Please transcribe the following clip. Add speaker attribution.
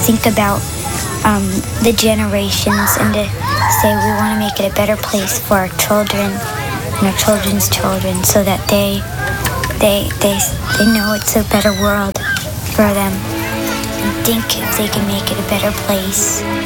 Speaker 1: think about the generations and to say we want to make it a better place for our children and our children's children, so that they know it's a better world for them and think if they can make it a better place.